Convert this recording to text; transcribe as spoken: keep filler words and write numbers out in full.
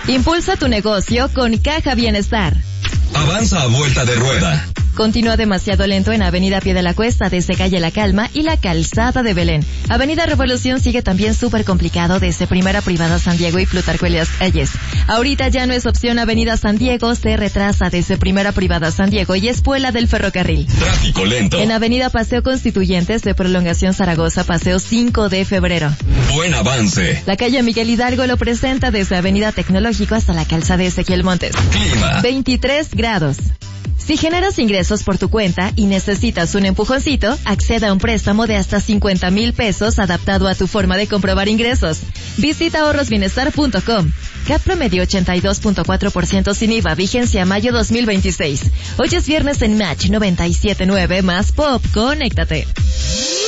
Impulsa tu negocio con Caja Bienestar. Avanza a vuelta de rueda. Continúa demasiado lento en Avenida Pie de la Cuesta desde Calle La Calma y la Calzada de Belén. Avenida Revolución sigue también súper complicado desde Primera Privada San Diego y Plutarco Elías Calles. Ahorita ya no es opción Avenida San Diego, se retrasa desde Primera Privada San Diego y Espuela del Ferrocarril. Tráfico lento. En Avenida Paseo Constituyentes de Prolongación Zaragoza, Paseo cinco de febrero. Buen avance. La calle Miguel Hidalgo lo presenta desde Avenida Tecnológico hasta la Calzada de Ezequiel Montes. Clima. veintitrés grados. Si generas ingresos por tu cuenta y necesitas un empujoncito, acceda a un préstamo de hasta cincuenta mil pesos adaptado a tu forma de comprobar ingresos. Visita ahorros bienestar punto com. C A P promedio ochenta y dos punto cuatro por ciento sin I V A, vigencia mayo dos mil veintiséis. Hoy es viernes en Match noventa y siete punto nueve más Pop. Conéctate.